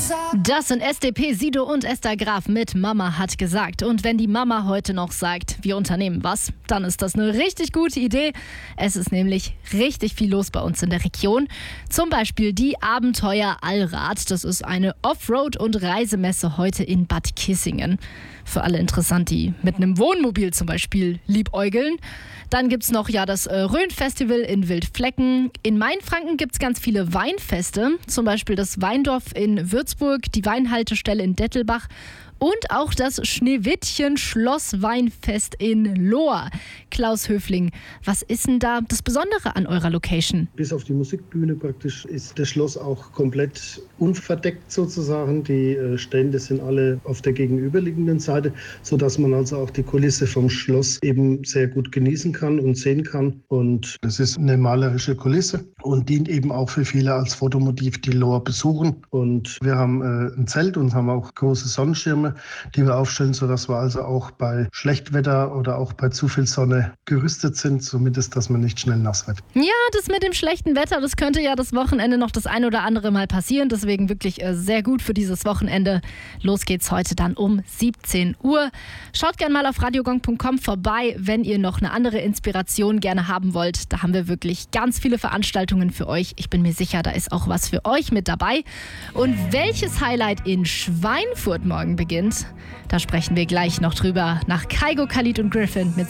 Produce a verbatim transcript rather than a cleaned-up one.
Das sind S D P, Sido und Esther Graf mit Mama hat gesagt. Und wenn die Mama heute noch sagt, wir unternehmen was, dann ist das eine richtig gute Idee. Es ist nämlich richtig viel los bei uns in der Region. Zum Beispiel die Abenteuer Allrad. Das ist eine Offroad- und Reisemesse heute in Bad Kissingen. Für alle interessant, die mit einem Wohnmobil zum Beispiel liebäugeln. Dann gibt es noch ja das äh, Rhön-Festival in Wildflecken. In Mainfranken gibt es ganz viele Weinfeste, zum Beispiel das Weindorf in Würzburg, die Weinhaltestelle in Dettelbach und auch das Schneewittchen-Schloss-Weinfest in Lohr. Klaus Höfling, was ist denn da das Besondere an eurer Location? Bis auf die Musikbühne praktisch ist das Schloss auch komplett unverdeckt sozusagen. Die äh, Stände sind alle auf der gegenüberliegenden Seite, sodass man also auch die Kulisse vom Schloss eben sehr gut genießen kann und sehen kann. Und es ist eine malerische Kulisse und dient eben auch für viele als Fotomotiv, die Lohr besuchen. Und wir haben äh, ein Zelt und haben auch große Sonnenschirme, die wir aufstellen, sodass wir also auch bei Schlechtwetter oder auch bei zu viel Sonne gerüstet sind, zumindest, dass man nicht schnell nass wird. Ja, das mit dem schlechten Wetter, das könnte ja das Wochenende noch das ein oder andere Mal passieren. Deswegen wirklich äh, sehr gut für dieses Wochenende. Los geht's heute dann um siebzehn Uhr. Schaut gerne mal auf radiogong punkt com vorbei, wenn ihr noch eine andere Inspiration gerne haben wollt. Da haben wir wirklich ganz viele Veranstaltungen für euch. Ich bin mir sicher, da ist auch was für euch mit dabei. Und welches Highlight in Schweinfurt morgen beginnt, da sprechen wir gleich noch drüber. Nach Kygo, Khalid und Griffin mit